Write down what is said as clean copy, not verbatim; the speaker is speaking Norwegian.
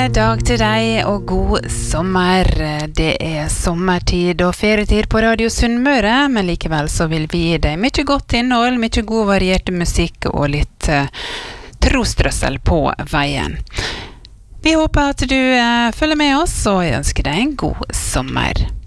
dag til deg og god sommer. Det sommertid og ferietid på Radio Sunnmøre, men likevel så vil vi gi deg mye godt innhold, mye god variert musikk og litt trostrøssel på veien. Vi håper at du følger med oss, og jeg ønsker deg en god sommer.